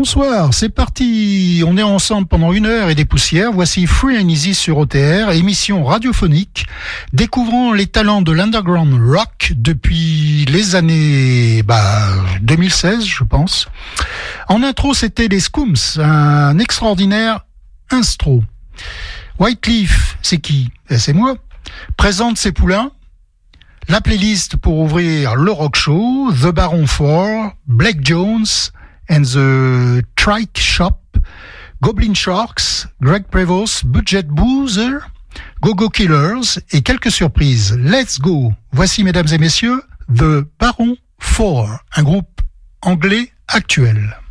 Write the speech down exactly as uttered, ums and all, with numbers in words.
Bonsoir, c'est parti. On est ensemble pendant une heure et des poussières. Voici Free and Easy sur O T R, émission radiophonique découvrant les talents de l'underground rock depuis les années bah, deux mille seize, je pense. En intro, c'était les Skooms, un extraordinaire instro. Wyclef, c'est qui? C'est moi. Présente ses poulains. La playlist pour ouvrir le rock show, The Baron four, Black Jones and the Trike Shop, Goblin Sharks, Greg Prevost, Budget Boozer, Go-Go Killers et quelques surprises. Let's go. Voici, mesdames et messieurs, The Baron four, un groupe anglais actuel.